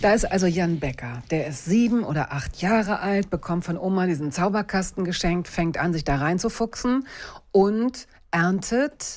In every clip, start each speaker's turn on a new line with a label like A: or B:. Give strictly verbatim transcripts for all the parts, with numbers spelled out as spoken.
A: Da ist also Jan Becker, der ist sieben oder acht Jahre alt, bekommt von Oma diesen Zauberkasten geschenkt, fängt an, sich da reinzufuchsen und erntet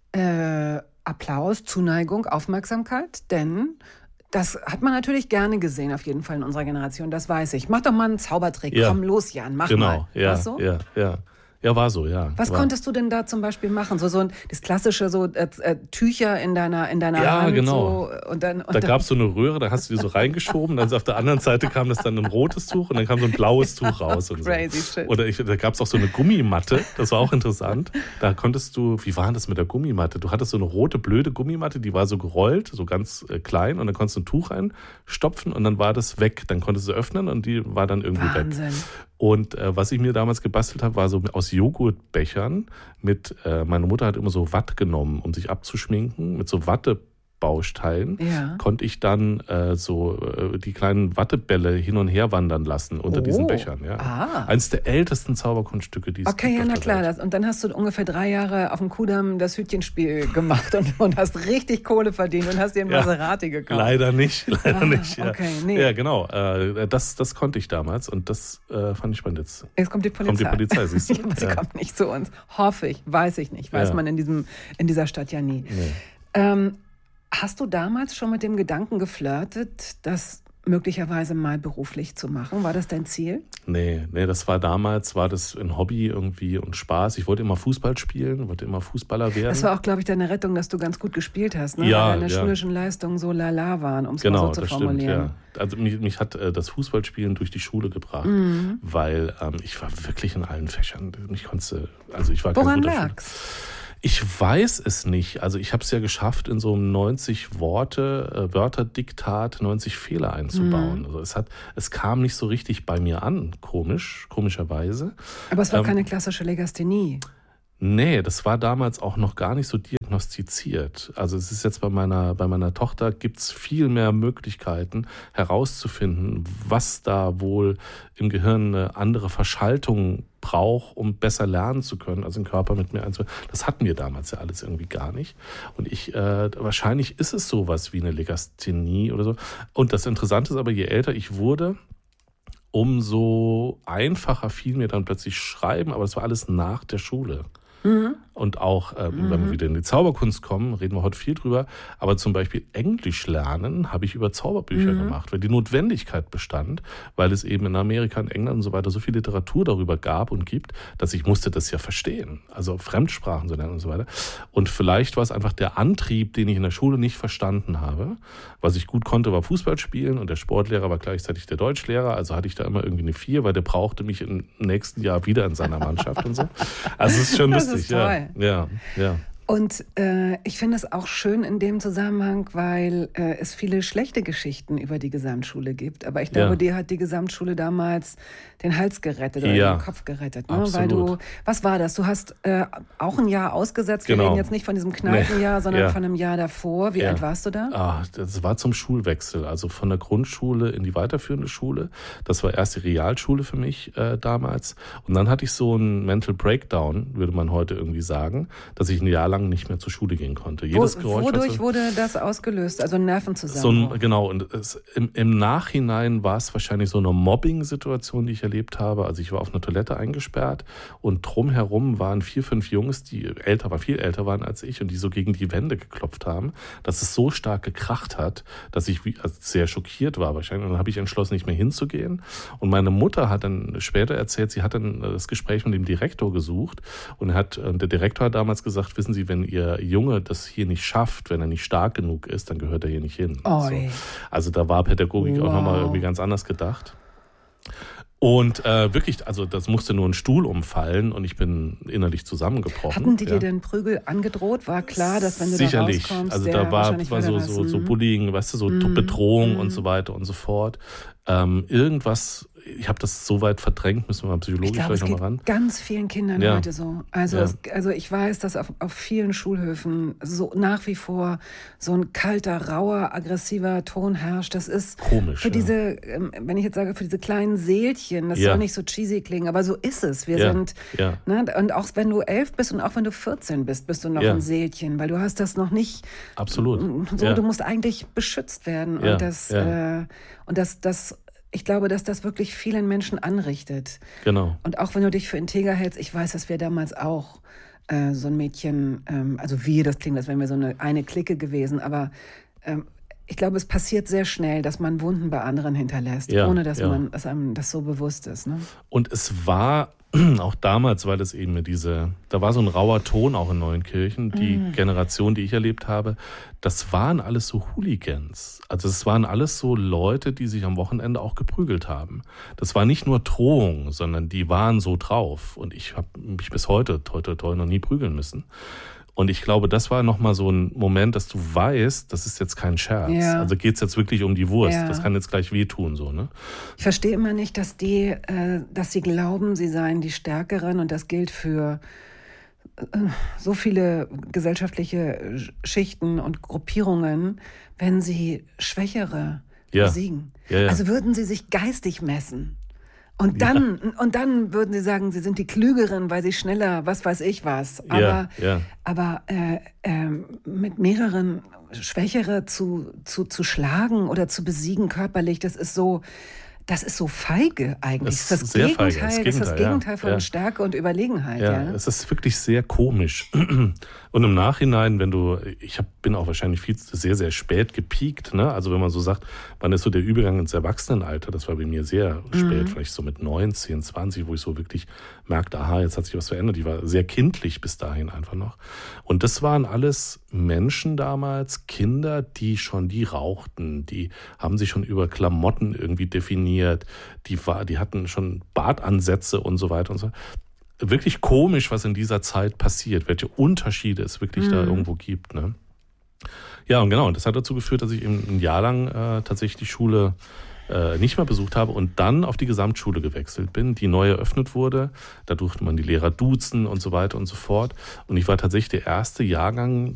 A: äh, Applaus, Zuneigung, Aufmerksamkeit, denn das hat man natürlich gerne gesehen, auf jeden Fall in unserer Generation, das weiß ich. Mach doch mal einen Zaubertrick,
B: ja.
A: komm los, Jan, mach
B: genau.
A: mal.
B: Ja,
A: War's so?
B: ja, ja. Ja, war so, ja.
A: Was
B: war.
A: konntest du denn da zum Beispiel machen? So, so ein, das klassische so äh, äh, Tücher in deiner, in deiner
B: ja,
A: Hand.
B: Genau.
A: So, und dann, und
B: da
A: dann
B: gab es so eine Röhre, da hast du die so reingeschoben, dann auf der anderen Seite kam das dann ein rotes Tuch und dann kam so ein blaues Tuch raus. Und so.
A: Crazy shit.
B: Oder ich, da gab es auch so eine Gummimatte, das war auch interessant. Da konntest du, wie war das mit der Gummimatte? Du hattest so eine rote, blöde Gummimatte, die war so gerollt, so ganz äh, klein und dann konntest du ein Tuch reinstopfen und dann war das weg. Dann konntest du öffnen und die war dann irgendwie
A: Wahnsinn.
B: weg. Und äh, was ich mir damals gebastelt habe, war so aus Joghurtbechern mit, äh, meine Mutter hat immer so Watt genommen, um sich abzuschminken, mit so Wattebausteilen,
A: ja.
B: konnte ich dann äh, so äh, die kleinen Wattebälle hin und her wandern lassen unter
A: oh.
B: diesen Bechern. Ja.
A: Ah.
B: Eines der ältesten Zauberkunststücke, die es
A: okay,
B: gibt.
A: Okay, ja, na klar.
B: Welt.
A: Das, und dann hast du ungefähr drei Jahre auf dem Kudamm das Hütchenspiel gemacht und, und hast richtig Kohle verdient und hast dir ein
B: ja.
A: Maserati gekauft.
B: Leider nicht, leider
A: ah,
B: nicht. Ja,
A: okay, nee.
B: ja genau. Äh, das, das konnte ich damals und das äh, fand ich spannend. Jetzt,
A: Jetzt kommt die Polizei.
B: Kommt die Polizei, siehst du?
A: ja, sie
B: ja.
A: kommt nicht zu uns. Hoffe ich, weiß ich nicht. Weiß
B: ja.
A: man in, diesem, in dieser Stadt ja nie.
B: Nee.
A: Ähm, hast du damals schon mit dem Gedanken geflirtet, das möglicherweise mal beruflich zu machen? War das dein Ziel?
B: Nee, nee, das war damals, war das ein Hobby irgendwie und Spaß. Ich wollte immer Fußball spielen, wollte immer Fußballer werden.
A: Das war auch, glaube ich, deine Rettung, dass du ganz gut gespielt hast, ne?
B: Ja,
A: weil deine
B: ja.
A: schulischen Leistungen so lala waren, um es
B: genau,
A: mal so zu
B: das
A: formulieren.
B: Stimmt, ja. Also mich, mich hat äh, das Fußballspielen durch die Schule gebracht,
A: mhm.
B: weil ähm, ich war wirklich in allen Fächern. Ich konnte, also ich war
A: Woran
B: kein guter
A: lag's?
B: Schüler. Ich weiß es nicht. Also ich habe es ja geschafft, in so einem neunzig Worte, äh, Wörterdiktat neunzig Fehler einzubauen.
A: Mhm.
B: Also es hat, es kam nicht so richtig bei mir an, komisch, komischerweise.
A: Aber es war
B: ähm,
A: keine klassische Legasthenie.
B: Nee, das war damals auch noch gar nicht so diagnostiziert. Also es ist jetzt bei meiner, bei meiner Tochter gibt's viel mehr Möglichkeiten herauszufinden, was da wohl im Gehirn eine andere Verschaltung braucht, um besser lernen zu können, also den Körper mit mir einzubauen. Das hatten wir damals ja alles irgendwie gar nicht. Und ich, äh, wahrscheinlich ist es sowas wie eine Legasthenie oder so. Und das Interessante ist aber, je älter ich wurde, umso einfacher fiel mir dann plötzlich Schreiben, aber das war alles nach der Schule. Mhm. Und auch, äh, mhm. wenn wir wieder in die Zauberkunst kommen, reden wir heute viel drüber, aber zum Beispiel Englisch lernen habe ich über Zauberbücher mhm. gemacht, weil die Notwendigkeit bestand, weil es eben in Amerika, in England und so weiter so viel Literatur darüber gab und gibt, dass ich musste das ja verstehen, also Fremdsprachen zu lernen und so weiter. Und vielleicht war es einfach der Antrieb, den ich in der Schule nicht verstanden habe. Was ich gut konnte, war Fußball spielen und der Sportlehrer war gleichzeitig der Deutschlehrer, also hatte ich da immer irgendwie eine vier, weil der brauchte mich im nächsten Jahr wieder in seiner Mannschaft und so. Also es ist schon lustig.
A: Das ist toll.
B: Ja. Ja, ja.
A: Und äh, ich finde es auch schön in dem Zusammenhang, weil äh, es viele schlechte Geschichten über die Gesamtschule gibt. Aber ich glaube,
B: ja.
A: dir hat die Gesamtschule damals den Hals gerettet oder
B: ja.
A: den Kopf gerettet. Ne?
B: Absolut.
A: Weil du, was war das? Du hast äh, auch ein Jahr ausgesetzt. Wir
B: genau.
A: reden jetzt nicht von diesem Kneipenjahr, nee. sondern
B: ja.
A: von einem Jahr davor. Wie
B: ja.
A: alt warst du da?
B: Ah, das war zum Schulwechsel, also von der Grundschule in die weiterführende Schule. Das war erst die Realschule für mich äh, damals. Und dann hatte ich so einen Mental Breakdown, würde man heute irgendwie sagen, dass ich ein Jahr lang nicht mehr zur Schule gehen konnte. Jedes
A: Wo,
B: Geräusch
A: wodurch
B: so,
A: wurde das ausgelöst? Also ein Nervenzusammenbruch?
B: So ein, genau, und es, im, im Nachhinein war es wahrscheinlich so eine Mobbing-Situation, die ich erlebt habe. Also ich war auf einer Toilette eingesperrt und drumherum waren vier, fünf Jungs, die älter waren, viel älter waren als ich und die so gegen die Wände geklopft haben, dass es so stark gekracht hat, dass ich also sehr schockiert war wahrscheinlich. Und dann habe ich entschlossen, nicht mehr hinzugehen. Und meine Mutter hat dann später erzählt, sie hat dann das Gespräch mit dem Direktor gesucht und hat, der Direktor hat damals gesagt, wissen Sie, wenn Ihr Junge das hier nicht schafft, wenn er nicht stark genug ist, dann gehört er hier nicht hin. So. Also da war Pädagogik wow. auch nochmal irgendwie ganz anders gedacht. Und äh, wirklich, also das musste nur ein Stuhl umfallen und ich bin innerlich zusammengebrochen.
A: Hatten die
B: ja.
A: dir denn Prügel angedroht? War klar, dass wenn du
B: Sicherlich.
A: da rauskommst,
B: also da war, war so, so, so Bullying, weißt du, so mm. Bedrohung mm. und so weiter und so fort. Ähm, irgendwas ich habe das so weit verdrängt, müssen wir mal psychologisch
A: ich glaube,
B: gleich nochmal ran.
A: Es geht ganz vielen Kindern
B: Ja.
A: heute so. Also,
B: Ja.
A: es, also ich weiß, dass auf, auf vielen Schulhöfen so nach wie vor so ein kalter, rauer, aggressiver Ton herrscht. Das ist
B: Komisch,
A: für
B: ja.
A: diese, ähm, wenn ich jetzt sage, für diese kleinen Seelchen, das
B: Ja.
A: soll nicht so cheesy klingen, aber so ist es. Wir
B: Ja.
A: sind,
B: Ja.
A: ne, und auch wenn du elf bist und auch wenn du vierzehn bist, bist du noch
B: Ja.
A: ein Seelchen, weil du hast das noch nicht.
B: Absolut.
A: So,
B: Ja.
A: du musst eigentlich beschützt werden.
B: Ja,
A: Und das,
B: ja.
A: äh, und das, das, ich glaube, dass das wirklich vielen Menschen anrichtet.
B: Genau.
A: Und auch wenn du dich für integer hältst, ich weiß, dass wir damals auch äh, so ein Mädchen, ähm, also wir, das klingt, als wären wir so eine, eine Clique gewesen, aber ähm, ich glaube, es passiert sehr schnell, dass man Wunden bei anderen hinterlässt,
B: Ja,
A: ohne dass
B: ja.
A: man, dass einem das so bewusst ist. Ne?
B: Und es war auch damals, weil es eben diese, da war so ein rauer Ton auch in Neuenkirchen, die
A: Mm.
B: Generation, die ich erlebt habe, das waren alles so Hooligans. Also es waren alles so Leute, die sich am Wochenende auch geprügelt haben. Das war nicht nur Drohung, sondern die waren so drauf. Und ich habe mich bis heute, heute, heute noch nie prügeln müssen. Und ich glaube, das war nochmal so ein Moment, dass du weißt, das ist jetzt kein Scherz.
A: Ja.
B: Also geht's jetzt wirklich um die Wurst.
A: Ja.
B: Das kann jetzt gleich wehtun, so, ne?
A: Ich verstehe immer nicht, dass die, äh, dass sie glauben, sie seien die Stärkeren, und das gilt für äh, so viele gesellschaftliche Schichten und Gruppierungen, wenn sie Schwächere
B: Ja.
A: besiegen.
B: Ja, ja.
A: Also würden sie sich geistig messen. Und dann, ja. und dann würden sie sagen, sie sind die Klügeren, weil sie schneller, was weiß ich was. Aber,
B: Ja, ja.
A: aber äh, äh, mit mehreren Schwächere zu, zu, zu schlagen oder zu besiegen körperlich, das ist so, das ist so feige eigentlich.
B: Das
A: Das
B: ist
A: ist
B: sehr
A: das
B: feige,
A: Gegenteil,
B: das
A: das ist das
B: Gegenteil, ja.
A: Gegenteil von
B: Ja.
A: Stärke und Überlegenheit.
B: Ja,
A: Ja,
B: es ist wirklich sehr komisch. Und im Nachhinein, wenn du, ich hab, bin auch wahrscheinlich viel, sehr, sehr spät gepiekt, ne? Also wenn man so sagt, wann ist so der Übergang ins Erwachsenenalter, das war bei mir sehr spät,
A: Mhm.
B: vielleicht so mit neunzehn, zwanzig, wo ich so wirklich merkte, aha, jetzt hat sich was verändert. Ich war sehr kindlich bis dahin einfach noch. Und das waren alles Menschen damals, Kinder, die schon, die rauchten, die haben sich schon über Klamotten irgendwie definiert, die war, die hatten schon Bartansätze und so weiter und so. Wirklich komisch, was in dieser Zeit passiert, welche Unterschiede es wirklich
A: Mhm.
B: da irgendwo gibt. Ne? Ja, und genau, und das hat dazu geführt, dass ich eben ein Jahr lang äh, tatsächlich die Schule äh, nicht mehr besucht habe und dann auf die Gesamtschule gewechselt bin, die neu eröffnet wurde. Da durfte man die Lehrer duzen und so weiter und so fort. Und ich war tatsächlich der erste Jahrgang,